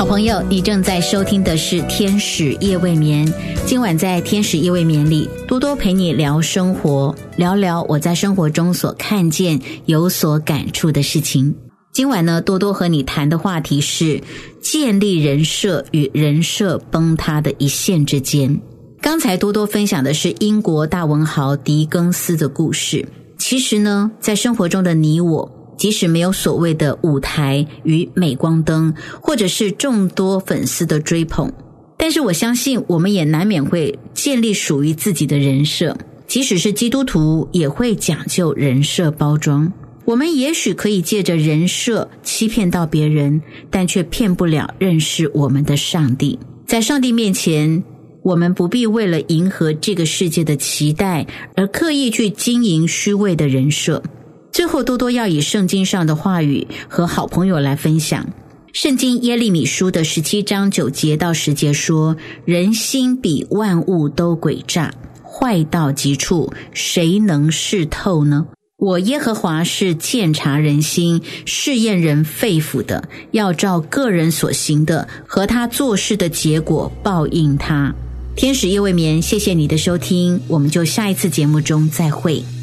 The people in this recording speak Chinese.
朋友，你正在收听的是天使夜未眠。今晚在天使夜未眠里，多多陪你聊生活，聊聊我在生活中所看见有所感触的事情。今晚呢，多多和你谈的话题是建立人设与人设崩塌的一线之间。刚才多多分享的是英国大文豪狄更斯的故事。其实呢，在生活中的你我，即使没有所谓的舞台与镁光灯，或者是众多粉丝的追捧，但是我相信我们也难免会建立属于自己的人设。即使是基督徒也会讲究人设包装。我们也许可以借着人设欺骗到别人，但却骗不了认识我们的上帝。在上帝面前，我们不必为了迎合这个世界的期待而刻意去经营虚伪的人设。最后，多多要以圣经上的话语和好朋友来分享。圣经耶利米书的17章9节到10节说，人心比万物都诡诈，坏到极处，谁能识透呢？我耶和华是鉴察人心，试验人肺腑的，要照个人所行的和他做事的结果报应他。天使夜未眠，谢谢你的收听，我们就下一次节目中再会。